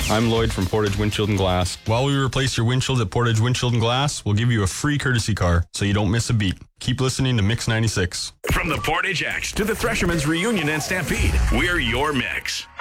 I'm Lloyd from Portage Windshield and Glass. While we replace your windshield at Portage Windshield and Glass, we'll give you a free courtesy car so you don't miss a beat. Keep listening to Mix 96. From the Portage X to the Threshermen's Reunion and Stampede, we're your mix.